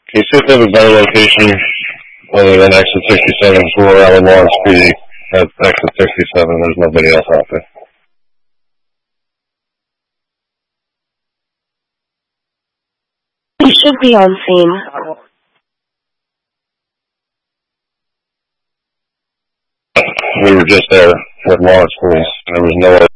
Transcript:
Can you see if they have a better location other than exit 67 for our Lawrence PD at exit 67? There's nobody else out there. You should be on scene. We were just there at Lawrence Police. There was no other